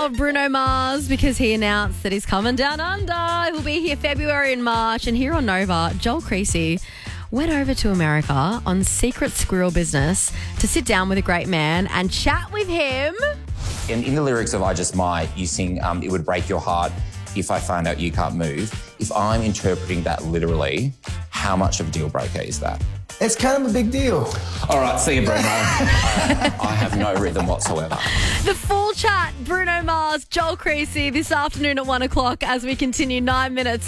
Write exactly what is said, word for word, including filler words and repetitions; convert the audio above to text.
of Bruno Mars because he announced that he's coming down under. He'll be here February and March. And here on Nova, Joel Creasy went over to America on secret squirrel business to sit down with a great man and chat with him. In, in the lyrics of I Just Might, you sing, um, it would break your heart if I find out you can't move. If I'm interpreting that literally, how much of a deal breaker is that? It's kind of a big deal. All right, see you, Bruno. I, I have no rhythm whatsoever. The full chat, Bruno Mars, Joel Creasy, this afternoon at one o'clock as we continue nine minutes